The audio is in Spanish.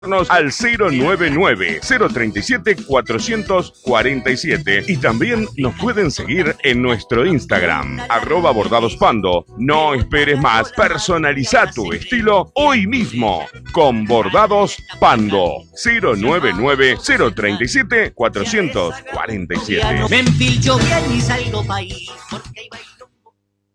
al 099-037-447 y también nos pueden seguir en nuestro Instagram, @bordadospando. No esperes más, personaliza tu estilo hoy mismo con Bordados Pando. 099-037-447. Me empilcho bien y salgo pa' ahí, porque hay